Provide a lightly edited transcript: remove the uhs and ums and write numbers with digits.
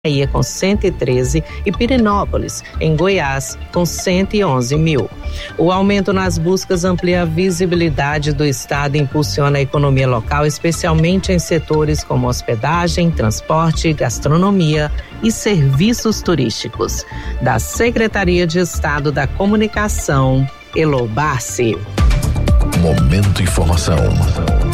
Bahia com 113 e Pirenópolis, em Goiás, com 111 mil. O aumento nas buscas amplia a visibilidade do estado e impulsiona a economia local, especialmente em setores como hospedagem, transporte, gastronomia e serviços turísticos. Da Secretaria de Estado da Comunicação, Elô Barci. Momento Informação.